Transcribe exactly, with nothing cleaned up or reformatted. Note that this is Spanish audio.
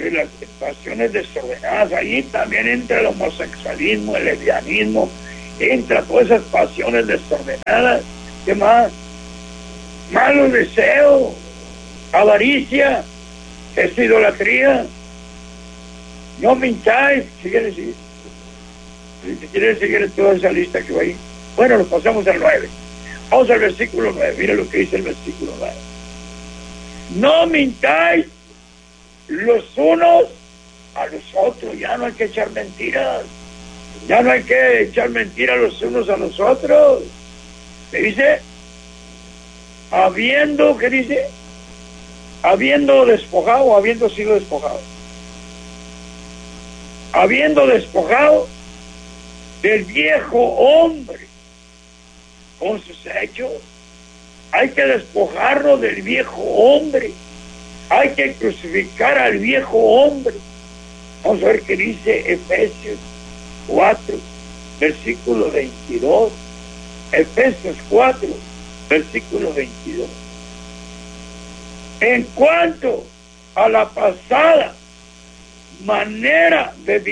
de las pasiones desordenadas. Ahí también entra el homosexualismo, el lesbianismo, entra todas esas pasiones desordenadas. ¿Qué más? Malos deseos, avaricia, es idolatría. No mintáis. Si quieres seguir, si quieres seguir toda esa lista que va ahí. Bueno, lo pasamos al nueve. Vamos al versículo nueve. Mira lo que dice el versículo nueve. No mintáis los unos a los otros. Ya no hay que echar mentiras. Ya no hay que echar mentiras los unos a los otros. ¿Qué dice? Habiendo, ¿qué dice? Habiendo despojado o habiendo sido despojado. Habiendo despojado del viejo hombre con sus hechos. Hay que despojarnos del viejo hombre. Hay que crucificar al viejo hombre. Vamos a ver qué dice Efesios cuatro, versículo veintidós. Efesios cuatro, versículo veintidós. En cuanto a la pasada manera de vivir,